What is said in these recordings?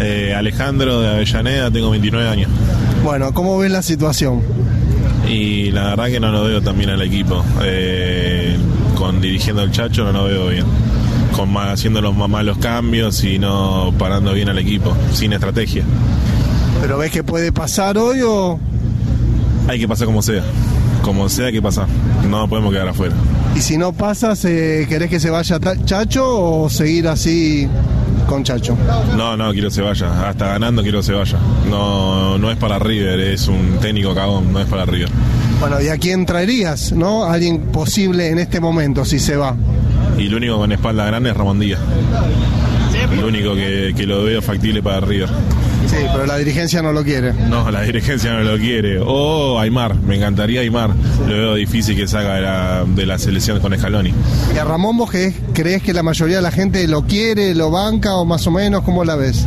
Alejandro de Avellaneda, tengo 29 años. Bueno, ¿cómo ves la situación? Y la verdad que no lo veo tan bien al equipo. Con dirigiendo el Chacho no lo veo bien. Haciendo los malos cambios y no parando bien al equipo, sin estrategia. ¿Pero ves que puede pasar hoy o...? Hay que pasar como sea hay que pasar, no podemos quedar afuera. Y si no pasa, ¿querés que se vaya Chacho o seguir así con Chacho? No, quiero que se vaya, hasta ganando quiero que se vaya. No es para River, es un técnico cagón, no es para River. Bueno, ¿y a quién traerías, no? Alguien posible en este momento, si se va. Y el único con espalda grande es Ramón Díaz. El único que lo veo factible para River. Sí, pero la dirigencia no lo quiere. No, la dirigencia no lo quiere. Aymar, me encantaría Aymar. Lo veo difícil que salga de la selección con Scaloni. ¿Y a Ramón vos creés que la mayoría de la gente lo quiere, lo banca o más o menos? ¿Cómo la ves?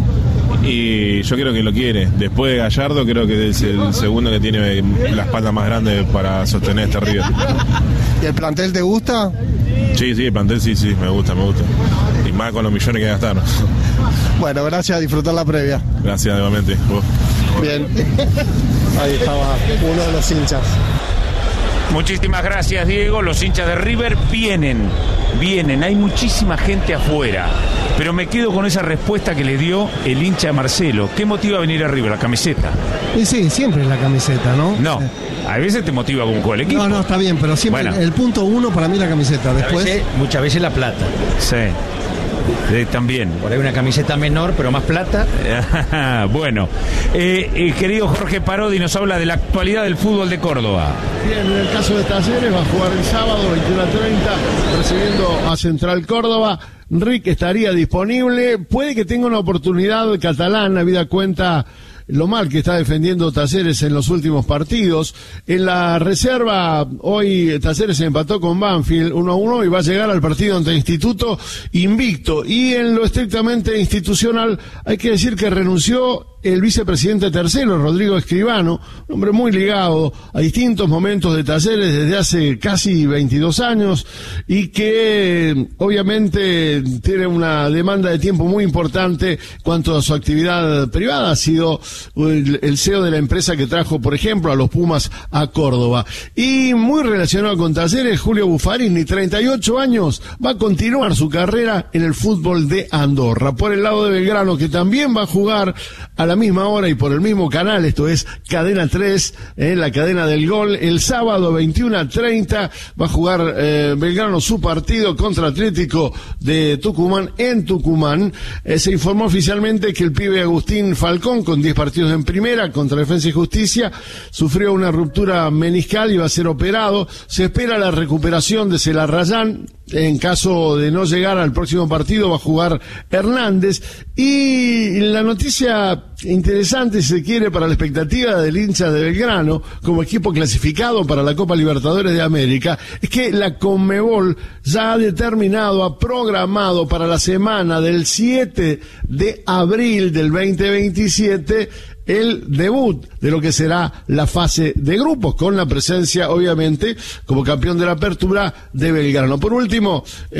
Y yo creo que lo quiere. Después de Gallardo creo que es el segundo que tiene la espalda más grande para sostener este River. ¿Y el plantel te gusta? Sí, el plantel sí, me gusta. Y más con los millones que gastaron. Bueno, gracias, a disfrutar la previa. Gracias, nuevamente. Bien. Ahí estaba uno de los hinchas. Muchísimas gracias, Diego. Los hinchas de River vienen. Hay muchísima gente afuera. Pero me quedo con esa respuesta que le dio el hincha Marcelo. ¿Qué motiva a venir a River? La camiseta. Y sí, siempre es la camiseta, ¿no? No, a veces te motiva con el equipo. No, está bien, pero siempre el punto uno para mí la camiseta. Después muchas veces la plata. Sí. También. Por ahí una camiseta menor, pero más plata. Bueno, querido Jorge Parodi nos habla de la actualidad del fútbol de Córdoba. Bien, en el caso de Talleres va a jugar el sábado 21:30 recibiendo a Central Córdoba. Rick estaría disponible, puede que tenga una oportunidad catalana, habida cuenta lo mal que está defendiendo Talleres en los últimos partidos. En la reserva, hoy Talleres empató con Banfield 1-1 y va a llegar al partido ante Instituto invicto. Y en lo estrictamente institucional, hay que decir que renunció el vicepresidente tercero, Rodrigo Escribano, un hombre muy ligado a distintos momentos de Talleres desde hace casi 22 años y que obviamente tiene una demanda de tiempo muy importante cuanto a su actividad privada. Ha sido el CEO de la empresa que trajo, por ejemplo, a los Pumas a Córdoba. Y muy relacionado con Talleres, Julio Buffarini, 38 años, va a continuar su carrera en el fútbol de Andorra. Por el lado de Belgrano, que también va a jugar a la misma hora y por el mismo canal, esto es Cadena 3, la cadena del gol, el sábado 21:30 va a jugar Belgrano su partido contra Atlético de Tucumán en Tucumán. Se informó oficialmente que el pibe Agustín Falcón, con 10 partidos en primera contra Defensa y Justicia, sufrió una ruptura meniscal y va a ser operado. Se espera la recuperación de Celarrayán. En caso de no llegar al próximo partido va a jugar Hernández. Y la noticia interesante, si se quiere, para la expectativa del hincha de Belgrano como equipo clasificado para la Copa Libertadores de América, es que la Conmebol ya ha determinado, ha programado para la semana del 7 de abril del 2027 el debut de lo que será la fase de grupos, con la presencia, obviamente, como campeón de la apertura de Belgrano. Por último,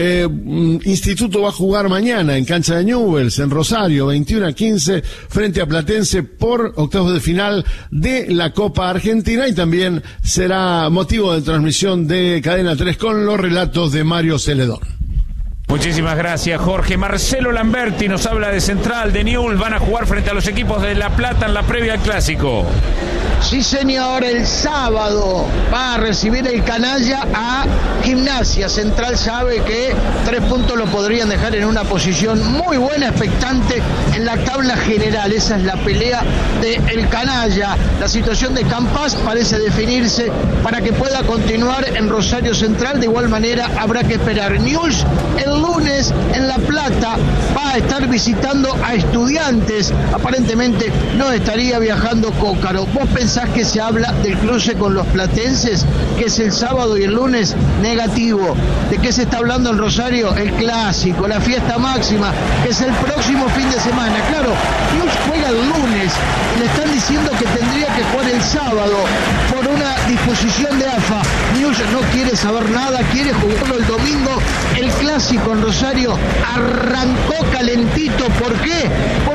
Instituto va a jugar mañana en cancha de Newell's, en Rosario, 21:15, frente a Platense por octavos de final de la Copa Argentina, y también será motivo de transmisión de Cadena 3 con los relatos de Mario Celedón. Muchísimas gracias, Jorge. Marcelo Lamberti nos habla de Central, de Newell's. Van a jugar frente a los equipos de La Plata en la previa al Clásico. Sí, señor, el sábado va a recibir el Canalla a Gimnasia. Central sabe que 3 puntos lo podrían dejar en una posición muy buena, expectante en la tabla general. Esa es la pelea del Canalla. La situación de Campas parece definirse para que pueda continuar en Rosario Central. De igual manera habrá que esperar. Newell's el lunes en La Plata va a estar visitando a Estudiantes. Aparentemente no estaría viajando Cócaro. ¿Vos pensás que se habla del cruce con los platenses, que es el sábado y el lunes? Negativo. ¿De qué se está hablando en Rosario? El clásico, la fiesta máxima, que es el próximo fin de semana. Claro, Newell's juega el lunes y le están diciendo que tendría que jugar el sábado por una disposición de AFA. Newell's no quiere saber nada, quiere jugarlo el domingo. El clásico en Rosario arrancó calentito. ¿Por qué?